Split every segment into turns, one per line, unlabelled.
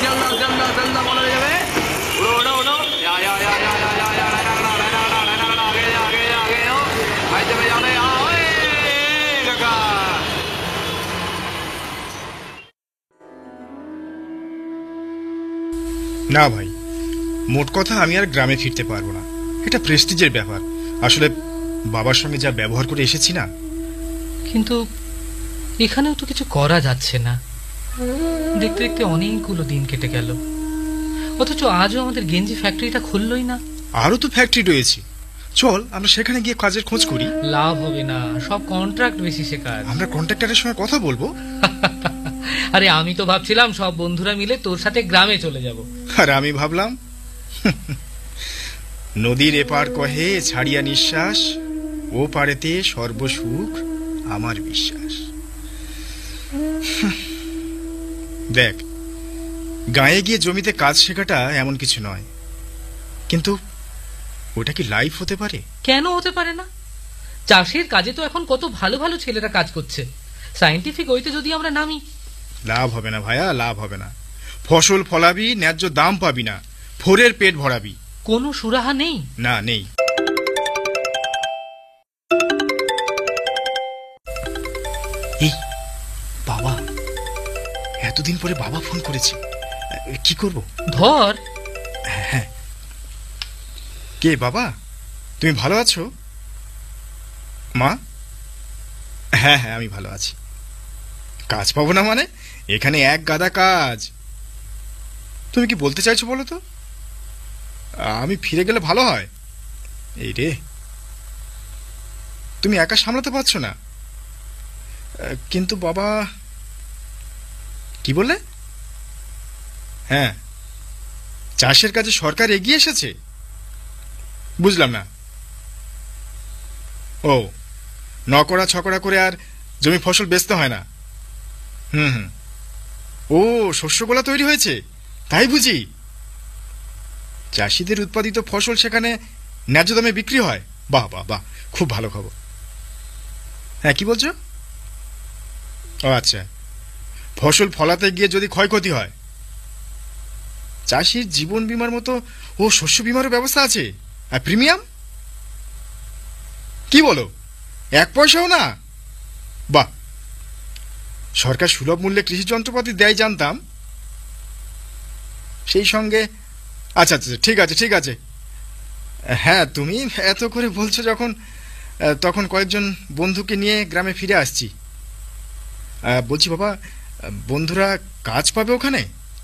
चल बोला जावे उड़ो उड़ो उड़ो या आगे हो भाई जब जाने ओए काका
না ভাই, মোট কথা আমি আর গ্রামে ফিরতে পারবো না। এটা প্রেস্টিজের ব্যাপার। আসলে বাবার সঙ্গে যা ব্যবহার করে এসেছি না।
কিন্তু এখানেও তো কিছু করা যাচ্ছে না। দেখতে দেখতে অনেকগুলো দিন কেটে গেল, অথচ আজও আমাদের গেঞ্জি ফ্যাক্টরিটা খুললই না।
আরো তো ফ্যাক্টরি রয়েছে, চল আমরা সেখানে গিয়ে কাজের খোঁজ করি।
লাভ হবে না, সব কন্ট্রাক্ট বেসিসে কাজ।
আমরা কন্ট্রাক্টরের সঙ্গে কথা বলবো।
আরে আমি তো ভাবছিলাম সব বন্ধুরা মিলে তোর সাথে গ্রামে চলে যাব।
আর আমি ভাবলাম নদীর এপার কহে ছাড়িয়া নিঃশ্বাস, ও পারেতে সর্বসুখ আমার বিশ্বাস। দেখ, গায়ে গিয়ে জমিতে কাজ শেখাটা এমন কিছু নয়, কিন্তু ওটা কি লাইফ হতে পারে?
কেন হতে পারে না? চাষের কাজে তো এখন কত ভালো ভালো ছেলেরা কাজ করছে। সায়েন্টিফিক ওইতে যদি আমরা নামি।
লাভ হবে না ভাইয়া, লাভ হবে না। ফসল ফলাবি, ন্যায্য দাম পাবি না, ফোরের পেট ভরাবি।
কোনো সুরাহা নেই?
না, নেই। এই বাবা, এতদিন পরে বাবা ফোন করেছে, কি করব?
ধর।
হ্যাঁ, কে বাবা? তুমি ভালো আছো মা? হ্যাঁ হ্যাঁ, আমি ভালো আছি। কাজ পাবো না মানে? এখানে এক গাদা কাজ। তুমি কি বলতে চাইছো বলো তো? আমি ফিরে গেলে ভালো হয়। এই রে, তুমি একা সামলাতে পারছো না? কিন্তু বাবা, কি বললে? হ্যাঁ, চাষের কাজে সরকার এগিয়ে এসেছে? বুঝলাম না। ও, নকড়া ছকড়া করে আর জমি ফসল বেচতে হয় না। হুম, ও শস্যগোলা তৈরি হয়েছে, তাই বুঝি? চাষিদের উৎপাদিত ফসল সেখানে ন্যায্য দামে বিক্রি হয়। বাহ বাহ বাহ, খুব ভালো খবর। হ্যাঁ, কি বলছো? ও আচ্ছা, ফসল ফলাতে গিয়ে যদি ক্ষয়ক্ষতি হয়, চাষির জীবন বীমার মতো ও শস্য বীমারও ব্যবস্থা আছে। আর প্রিমিয়াম? কি বলো, 1 পয়সাও না? বাহ, সরকার সুলভ মূল্যে কৃষি যন্ত্রপাতি দেয় জানতাম, সেই সঙ্গে। আচ্ছা আচ্ছা, ঠিক আছে ঠিক আছে। হ্যাঁ, তুমি এত করে বলছো যখন, তখন কয়েকজন বন্ধুকে নিয়ে গ্রামে ফিরে আসছি। বলছি বাবা, বন্ধুরা কাজ পাবে ওখানে?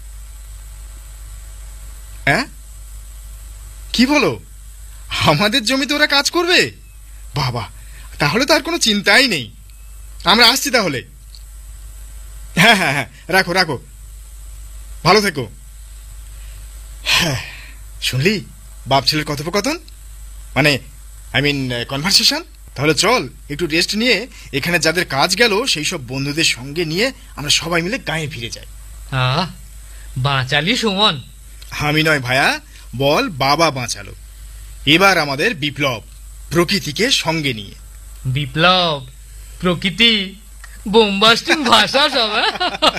হ্যাঁ, কি বলো, আমাদের জমিতে ওরা কাজ করবে? বাবা, তাহলে তো আর কোনো চিন্তাই নেই। আমরা আসছি তাহলে। হ্যাঁ হ্যাঁ হ্যাঁ, রাখো রাখো, ভালো থেকো। হ্যাঁ, শুনলি বাপ ছেলের কথোপকথন, মানে আই মিন কনভারসেশন। তাহলে চল একটু রেস্ট নিয়ে এখানে যাদের কাজ গেল সেই সব বন্ধুদের সঙ্গে নিয়ে আমরা সবাই মিলে গায়ে ফিরে যাই।
বাঁচালি সুমন।
আমি নয় ভাইয়া, বল বাবা বাঁচালো। এবার আমাদের বিপ্লব, প্রকৃতিকে সঙ্গে নিয়ে।
বিপ্লব, প্রকৃতি, বোমবাস্টিং ভাষা সব।